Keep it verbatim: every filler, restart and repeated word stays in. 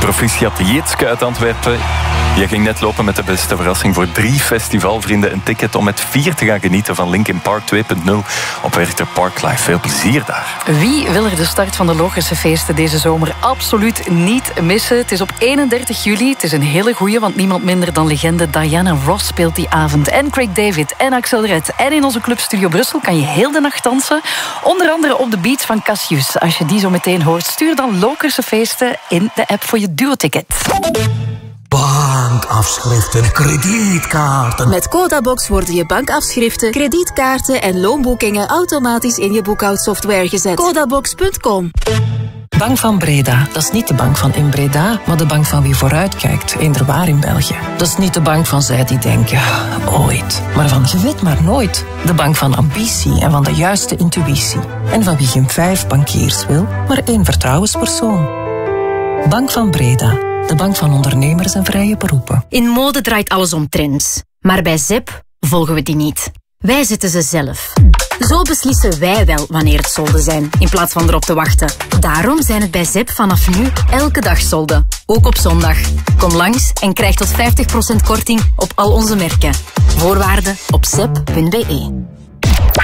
Proficiat Jitske uit Antwerpen. Je ging net lopen met de beste verrassing voor drie festivalvrienden. Een ticket om met vier te gaan genieten van Linkin Park twee punt nul op Werchter Parklife. Veel plezier daar. Wie wil er de start van de Lokerse feesten deze zomer absoluut niet missen? Het is op eenendertig juli. Het is een hele goeie, want niemand minder dan legende Diana Ross speelt die avond. En Craig David en Axel Red. En in onze Club Studio Brussel kan je heel de nacht dansen. Onder andere op de beats van Cassius. Als je die zo meteen hoort, stuur dan Lokerse feesten in de app voor je duo-ticket. Bankafschriften, kredietkaarten. Met Codabox worden je bankafschriften, kredietkaarten en loonboekingen automatisch in je boekhoudsoftware gezet. Codabox punt com. Bank van Breda, dat is niet de bank van in Breda, maar de bank van wie vooruitkijkt, eender waar in België. Dat is niet de bank van zij die denken, ooit, maar van je weet maar nooit. De bank van ambitie en van de juiste intuïtie. En van wie geen vijf bankiers wil, maar één vertrouwenspersoon. Bank van Breda, de bank van ondernemers en vrije beroepen. In mode draait alles om trends, maar bij Z E P volgen we die niet. Wij zetten ze zelf. Zo beslissen wij wel wanneer het solden zijn, in plaats van erop te wachten. Daarom zijn het bij Z E P vanaf nu elke dag solden. Ook op zondag. Kom langs en krijg tot vijftig procent korting op al onze merken. Voorwaarden op zep punt be.